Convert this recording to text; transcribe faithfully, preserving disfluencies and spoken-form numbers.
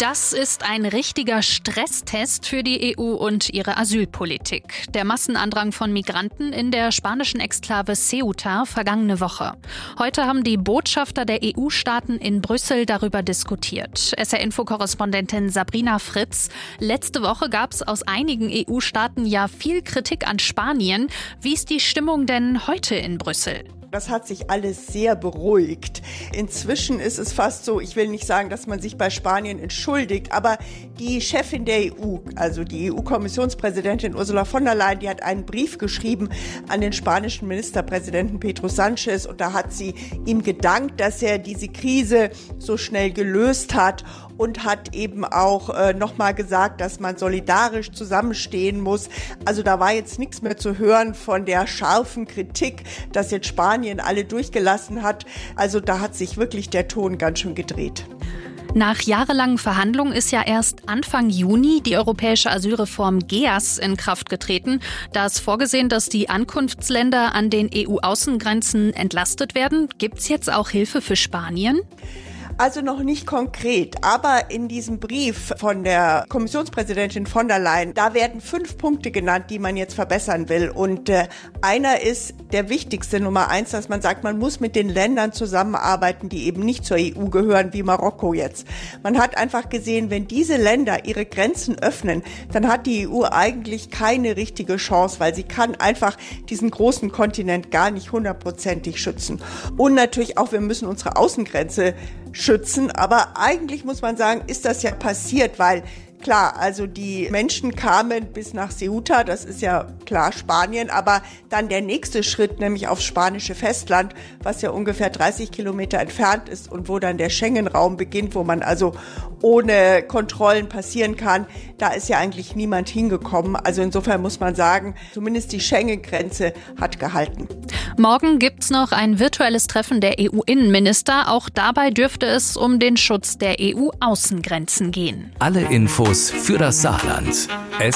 Das ist ein richtiger Stresstest für die E U und ihre Asylpolitik. Der Massenandrang von Migranten in der spanischen Exklave Ceuta vergangene Woche. Heute haben die Botschafter der E U-Staaten in Brüssel darüber diskutiert. S R-Info-Korrespondentin Sabrina Fritz. Letzte Woche gab es aus einigen E U-Staaten ja viel Kritik an Spanien. Wie ist die Stimmung denn heute in Brüssel? Das hat sich alles sehr beruhigt. Inzwischen ist es fast so, ich will nicht sagen, dass man sich bei Spanien entschuldigt, aber die Chefin der E U, also die E U-Kommissionspräsidentin Ursula von der Leyen, die hat einen Brief geschrieben an den spanischen Ministerpräsidenten Pedro Sánchez und da hat sie ihm gedankt, dass er diese Krise so schnell gelöst hat und hat eben auch äh, nochmal gesagt, dass man solidarisch zusammenstehen muss. Also da war jetzt nichts mehr zu hören von der scharfen Kritik, dass jetzt Spanien alle durchgelassen hat. Also da hat sich wirklich der Ton ganz schön gedreht. Nach jahrelangen Verhandlungen ist ja erst Anfang Juni die europäische Asylreform G E A S in Kraft getreten. Da ist vorgesehen, dass die Ankunftsländer an den E U-Außengrenzen entlastet werden. Gibt es jetzt auch Hilfe für Spanien? Also noch nicht konkret, aber in diesem Brief von der Kommissionspräsidentin von der Leyen, da werden fünf Punkte genannt, die man jetzt verbessern will. Und äh, einer ist der wichtigste, Nummer eins, dass man sagt, man muss mit den Ländern zusammenarbeiten, die eben nicht zur E U gehören, wie Marokko jetzt. Man hat einfach gesehen, wenn diese Länder ihre Grenzen öffnen, dann hat die E U eigentlich keine richtige Chance, weil sie kann einfach diesen großen Kontinent gar nicht hundertprozentig schützen. Und natürlich auch, wir müssen unsere Außengrenze schützen, aber eigentlich muss man sagen, ist das ja passiert, weil klar, also die Menschen kamen bis nach Ceuta, das ist ja klar Spanien, aber dann der nächste Schritt, nämlich aufs spanische Festland, was ja ungefähr dreißig Kilometer entfernt ist und wo dann der Schengen-Raum beginnt, wo man also ohne Kontrollen passieren kann, da ist ja eigentlich niemand hingekommen. Also insofern muss man sagen, zumindest die Schengen-Grenze hat gehalten. Morgen gibt's noch ein virtuelles Treffen der E U-Innenminister. Auch dabei dürfte es um den Schutz der E U-Außengrenzen gehen. Alle Infos für das Saarland.